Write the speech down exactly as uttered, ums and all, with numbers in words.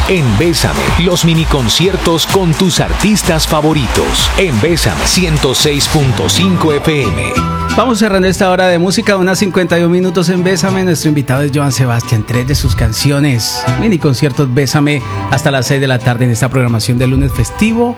En Bésame, los mini conciertos con tus artistas favoritos. En Bésame ciento seis punto cinco F M. Vamos cerrando esta hora de música, unas cincuenta y un minutos en Bésame. Nuestro invitado es Joan Sebastián. Tres de sus canciones, mini conciertos Bésame, hasta las seis de la tarde en esta programación de lunes festivo.